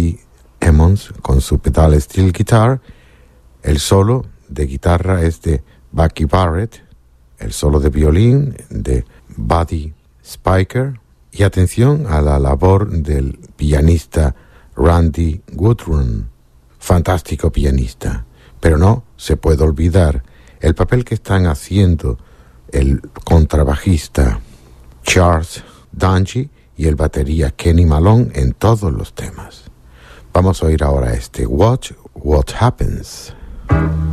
Randy Emmons con su pedal steel guitar. El solo de guitarra es de Bucky Barrett, el solo de violín de Buddy Spicher, y atención a la labor del pianista Randy Woodrum, fantástico pianista. Pero no se puede olvidar el papel que están haciendo el contrabajista Charles Dungy y el batería Kenny Malone en todos los temas. Vamos a oír ahora Watch What Happens.